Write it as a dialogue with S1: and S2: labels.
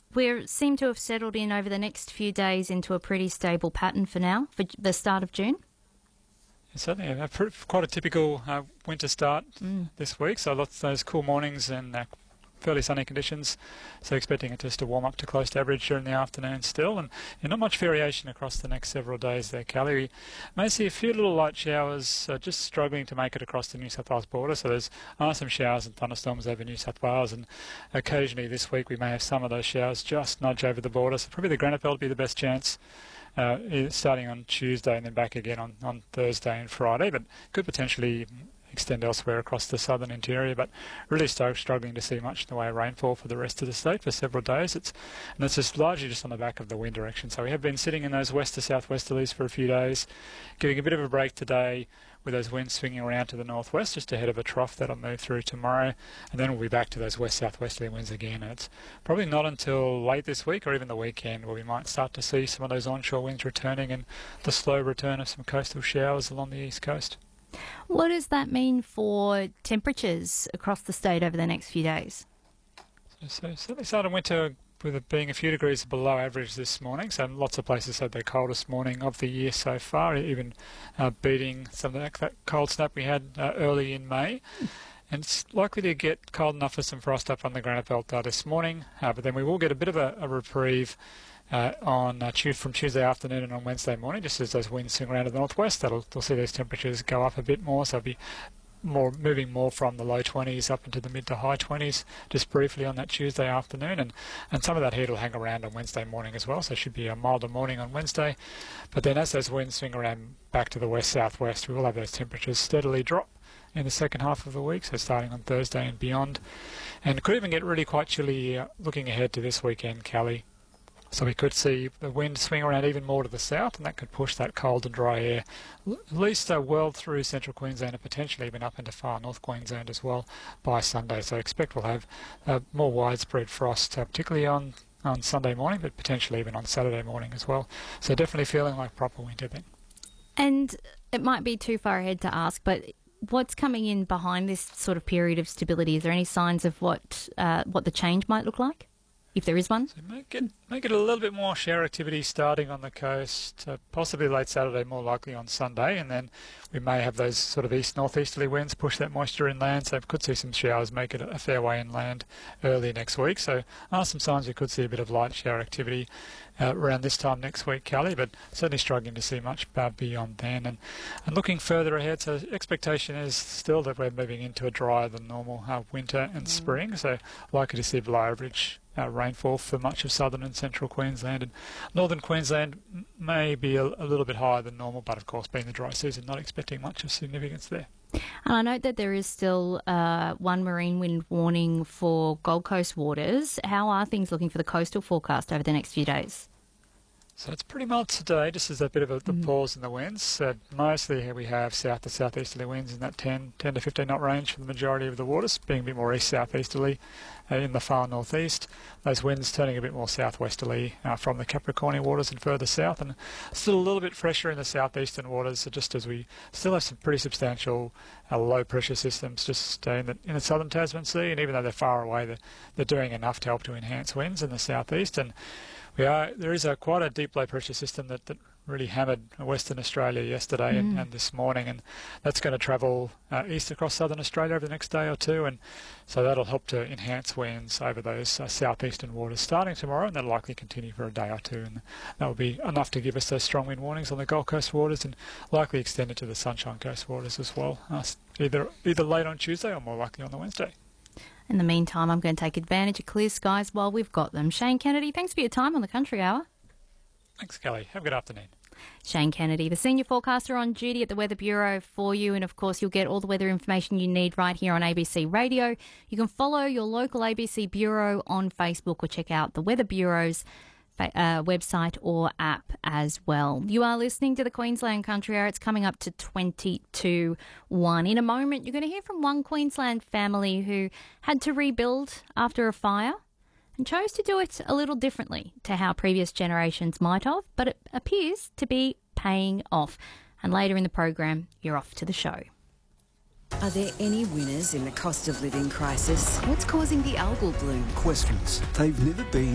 S1: We seem to have settled in over the next few days into a pretty stable pattern for now, for the start of June.
S2: Certainly, quite a typical winter start this week. So lots of those cool mornings and fairly sunny conditions. So expecting it just to warm up to close to average during the afternoon still. And not much variation across the next several days there, Callie. We may see a few little light showers just struggling to make it across the New South Wales border. So there's some showers and thunderstorms over New South Wales. And occasionally this week we may have some of those showers just nudge over the border. So probably the granite belt will be the best chance. Starting on Tuesday and then back again on Thursday and Friday, but could potentially extend elsewhere across the southern interior, but really struggling to see much in the way of rainfall for the rest of the state for several days. And it's just largely just on the back of the wind direction. So we have been sitting in those west to southwesterlies for a few days, getting a bit of a break today with those winds swinging around to the northwest just ahead of a trough that'll move through tomorrow, and then we'll be back to those west-southwesterly winds again. And it's probably not until late this week or even the weekend where we might start to see some of those onshore winds returning and the slow return of some coastal showers along the east coast.
S1: What does that mean for temperatures across the state over the next few days?
S2: So certainly started winter with it being a few degrees below average this morning. So lots of places had their coldest morning of the year so far, even beating some of that cold snap we had early in May. And it's likely to get cold enough for some frost up on the granite belt this morning, but then we will get a bit of a reprieve from Tuesday afternoon and on Wednesday morning, just as those winds swing around to the northwest. They'll see those temperatures go up a bit more, so it'll be moving more from the low 20s up into the mid to high 20s just briefly on that Tuesday afternoon, and some of that heat will hang around on Wednesday morning as well, so it should be a milder morning on Wednesday. But then as those winds swing around back to the west-southwest, we will have those temperatures steadily drop in the second half of the week, so starting on Thursday and beyond. And it could even get really quite chilly looking ahead to this weekend, Callie. So we could see the wind swing around even more to the south, and that could push that cold and dry air at least well through central Queensland and potentially even up into far north Queensland as well by Sunday. So I expect we'll have more widespread frost, particularly on Sunday morning, but potentially even on Saturday morning as well. So definitely feeling like proper winter then.
S1: And it might be too far ahead to ask, but what's coming in behind this sort of period of stability? Is there any signs of what the change might look like, if there is one?
S2: So make it a little bit more shower activity starting on the coast, possibly late Saturday, more likely on Sunday, and then we may have those sort of east-northeasterly winds push that moisture inland, so we could see some showers make it a fair way inland early next week. So some signs we could see a bit of light shower activity around this time next week, Callie, but certainly struggling to see much beyond then. And looking further ahead, so expectation is still that we're moving into a drier than normal winter and spring, so likely to see below average rainfall for much of southern and central Queensland, and northern Queensland may be a little bit higher than normal, but of course being the dry season, not expecting much of significance there.
S1: And I note that there is still one marine wind warning for Gold Coast waters. How are things looking for the coastal forecast over the next few days?
S2: So it's pretty mild today, just as a bit of the pause in the winds. Mostly here we have south to southeasterly winds in that 10 to 15 knot range for the majority of the waters, being a bit more east-southeasterly in the far northeast. Those winds turning a bit more southwesterly from the Capricornia waters and further south, and still a little bit fresher in the southeastern waters, so just as we still have some pretty substantial low pressure systems just in the southern Tasman Sea, and even though they're far away, they're doing enough to help to enhance winds in the southeast. And there is quite a deep low pressure system that really hammered Western Australia yesterday and this morning, and that's going to travel east across southern Australia over the next day or two, and so that'll help to enhance winds over those southeastern waters starting tomorrow, and that'll likely continue for a day or two, and that will be enough to give us those strong wind warnings on the Gold Coast waters, and likely extended to the Sunshine Coast waters as well, either late on Tuesday or more likely on the Wednesday.
S1: In the meantime, I'm going to take advantage of clear skies while we've got them. Shane Kennedy, thanks for your time on the Country Hour.
S2: Thanks, Kelly. Have a good afternoon.
S1: Shane Kennedy, the senior forecaster on duty at the Weather Bureau for you. And, of course, you'll get all the weather information you need right here on ABC Radio. You can follow your local ABC Bureau on Facebook or check out the Weather Bureau's website or app as well. You are listening to the Queensland Country Hour. It's coming up to 22:01. In a moment, you're going to hear from one Queensland family who had to rebuild after a fire and chose to do it a little differently to how previous generations might have, but it appears to be paying off. And later in the program, you're off to the show.
S3: Are there any winners in the cost of living crisis? What's causing the algal bloom?
S4: Questions they've never been